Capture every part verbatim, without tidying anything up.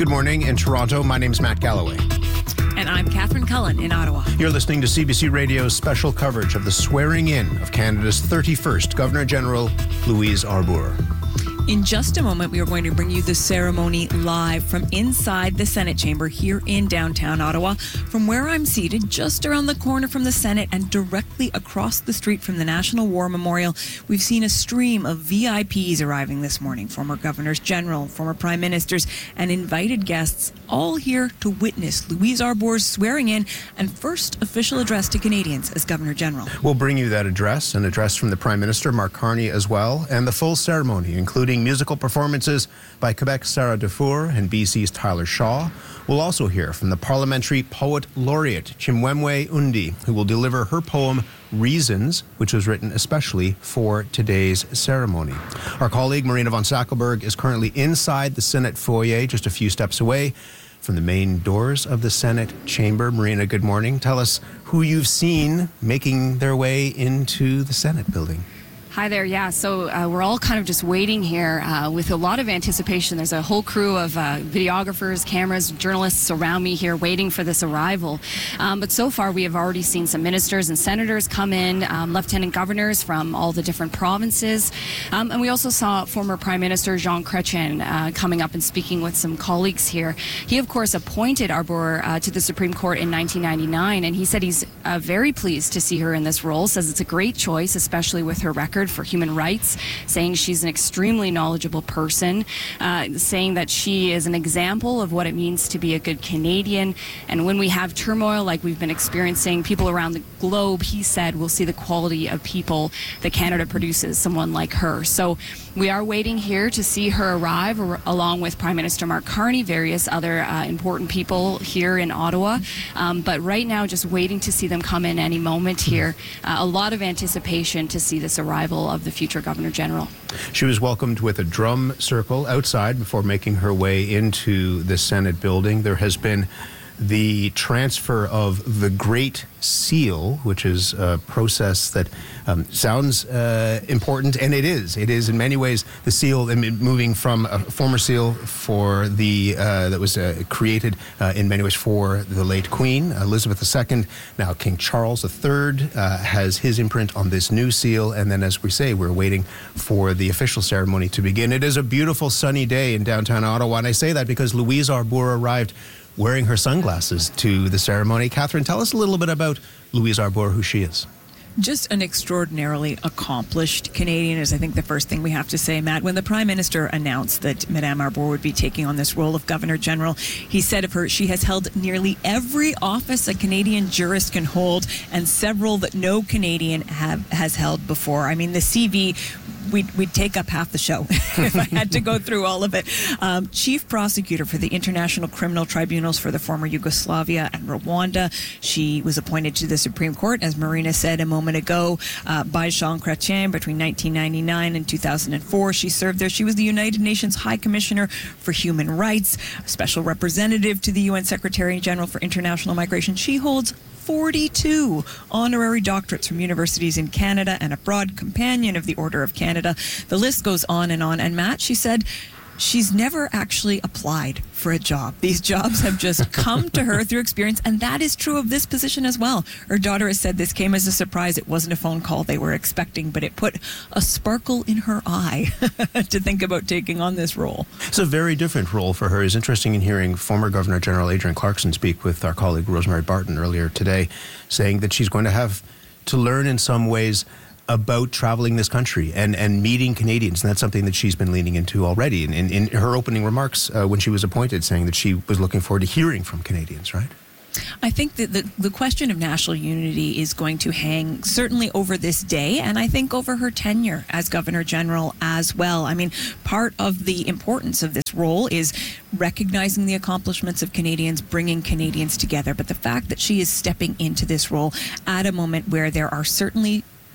Good morning in Toronto. My name's Matt Galloway. And I'm Catherine Cullen in Ottawa. You're listening to C B C Radio's special coverage of the swearing-in of Canada's thirty-first Governor-General, Louise Arbour. In just a moment, we are going to bring you the ceremony live from inside the Senate chamber here in downtown Ottawa. From where I'm seated, just around the corner from the Senate and directly across the street from the National War Memorial, we've seen a stream of V I Ps arriving this morning. Former governors general, former prime ministers, and invited guests, all here to witness Louise Arbour's swearing in and first official address to Canadians as Governor General. We'll bring you that address, an address from the Prime Minister, Mark Carney, as well, and the full ceremony, including musical performances by Quebec's Sarah Dufour and B C's Tyler Shaw. We'll also hear from the Parliamentary Poet Laureate, Chimwemwe Undi, who will deliver her poem, Reasons, which was written especially for today's ceremony. Our colleague, Marina von Sackelberg, is currently inside the Senate foyer, just a few steps away from the main doors of the Senate chamber. Marina, good morning. Tell us who you've seen making their way into the Senate building. Hi there. Yeah, so uh, we're all kind of just waiting here uh, with a lot of anticipation. There's a whole crew of uh, videographers, cameras, journalists around me here waiting for this arrival. Um, but so far, we have already seen some ministers and senators come in, um, lieutenant governors from all the different provinces. Um, and we also saw former Prime Minister Jean Chrétien uh, coming up and speaking with some colleagues here. He, of course, appointed Arbour uh, to the Supreme Court in nineteen ninety-nine, and he said he's uh, very pleased to see her in this role, says it's a great choice, especially with her record for human rights, saying she's an extremely knowledgeable person, uh, saying that she is an example of what it means to be a good Canadian. And when we have turmoil like we've been experiencing, people around the globe, he said, will see the quality of people that Canada produces, someone like her. So we are waiting here to see her arrive, or, along with Prime Minister Mark Carney, various other uh, important people here in Ottawa. Um, but right now, just waiting to see them come in any moment here. Uh, a lot of anticipation to see this arrival of the future Governor General. She was welcomed with a drum circle outside before making her way into the Senate building. There has been the transfer of the Great Seal, which is a process that um, sounds uh, important, and it is. It is in many ways the seal, I mean, moving from a former seal for the uh, that was uh, created uh, in many ways for the late Queen Elizabeth the Second. Now King Charles the Third uh, has his imprint on this new seal, and then, as we say, we're waiting for the official ceremony to begin. It is a beautiful sunny day in downtown Ottawa, and I say that because Louise Arbour arrived wearing her sunglasses to the ceremony. Catherine, tell us a little bit about Louise Arbour, who she is. Just an extraordinarily accomplished Canadian is, I think, the first thing we have to say, Matt. When the Prime Minister announced that Madame Arbour would be taking on this role of Governor General, he said of her, she has held nearly every office a Canadian jurist can hold, and several that no Canadian have has held before. I mean, the C V, we'd, we'd take up half the show if I had to go through all of it. Um, Chief Prosecutor for the International Criminal Tribunals for the former Yugoslavia and Rwanda. She was appointed to the Supreme Court, as Marina said a moment ago, uh, by Jean Chrétien between nineteen ninety-nine and two thousand four. She served there. She was the United Nations High Commissioner for Human Rights, Special Representative to the U N Secretary General for International Migration. She holds forty-two honorary doctorates from universities in Canada and abroad, companion of the Order of Canada. The list goes on and on. And Matt, she said, she's never actually applied for a job. These jobs have just come to her through experience, and that is true of this position as well. Her daughter has said this came as a surprise. It wasn't a phone call they were expecting, but it put a sparkle in her eye to think about taking on this role. It's a very different role for her. It's interesting in hearing former Governor General Adrienne Clarkson speak with our colleague Rosemary Barton earlier today, saying that she's going to have to learn in some ways about traveling this country and, and meeting Canadians. And that's something that she's been leaning into already. And in, in her opening remarks uh, when she was appointed, saying that she was looking forward to hearing from Canadians, right? I think that the, the question of national unity is going to hang certainly over this day, and I think over her tenure as Governor General as well. I mean, part of the importance of this role is recognizing the accomplishments of Canadians, bringing Canadians together. But the fact that she is stepping into this role at a moment where there are certainly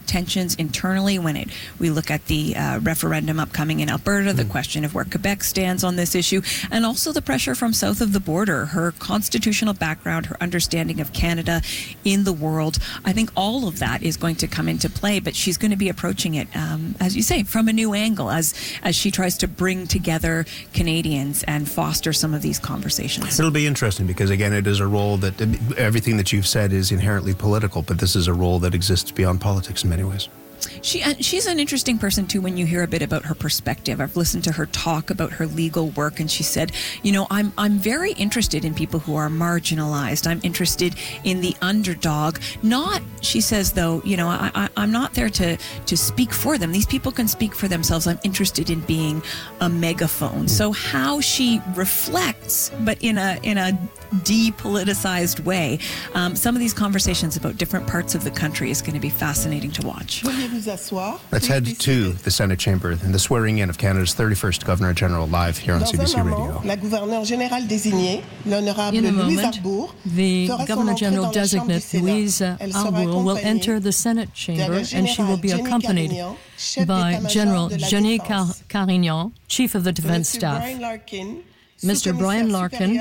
tensions internally when it we look at the uh, referendum upcoming in Alberta, the question of where Quebec stands on this issue, and also the pressure from south of the border, her constitutional background, her understanding of Canada in the world. I think all of that is going to come into play, but she's going to be approaching it, um, as you say, from a new angle as as she tries to bring together Canadians and foster some of these conversations. It'll be interesting because, again, it is a role that everything that you've said is inherently political, but this is a role that exists beyond politics in many ways. She uh, she's an interesting person too when you hear a bit about her perspective. I've listened to her talk about her legal work, and she said, you know, I'm I'm very interested in people who are marginalized. I'm interested in the underdog. Not, she says, though, you know, I, I I'm not there to to speak for them. These people can speak for themselves. I'm interested in being a megaphone. Mm. So how she reflects, but in a in a depoliticized way, um, some of these conversations about different parts of the country is going to be fascinating to watch. Let's head to the Senate chamber and the swearing in of Canada's thirty-first Governor General live here on C B C Radio. La gouverneure générale désignée, l'honorable In a Louise moment, Arbour, the Governor General designate Louise Arbour will enter the Senate chamber, and she will be accompanied by General Jenny Car- Carignan, Chief of the Defense Staff, Mister Brian Larkin,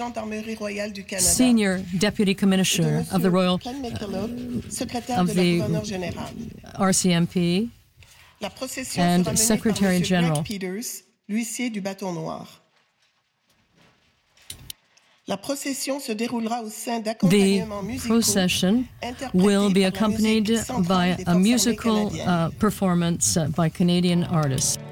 Senior Deputy Commissioner of the Royal uh, of the R C M P, and Secretary General. The procession will be accompanied by a musical uh, performance uh, by Canadian artists.